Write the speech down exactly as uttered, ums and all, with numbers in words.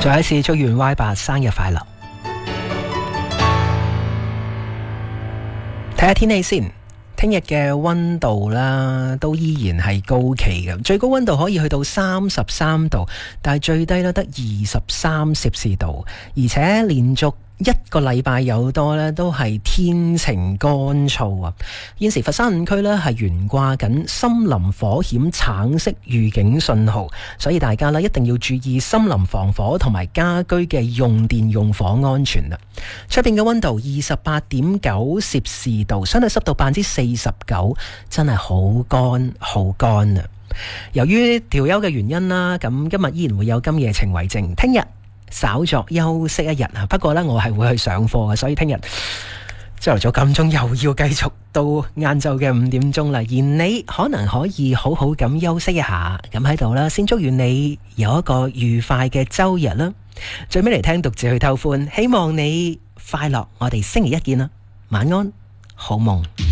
再一次祝願 Y 八生日快樂。睇下天氣先，聽日嘅溫度啦，都依然係高企嘅，最高溫度可以去到三十三度，但係最低咧得二十三攝氏度，而且連續一個禮拜有多呢都係天晴乾燥啊！現時佛山五區呢係懸掛緊森林火險橙色預警信號，所以大家呢一定要注意森林防火同埋家居嘅用電用火安全啦。出邊嘅溫度二十八點九攝氏度，相對濕度百分之四十九，真係好乾好乾啊！由於調休嘅原因啦，咁今日依然會有今夜情為證，聽日稍作休息一日啊！不過呢，我係會去上課嘅，所以聽日朝頭早咁鐘又要繼續到晏晝嘅五點鐘啦。而你可能可以好好咁休息一下，咁喺度啦，先祝願你有一個愉快嘅周日啦。最尾嚟聽獨自去偷歡，希望你快樂。我哋星期一見啦，晚安，好夢。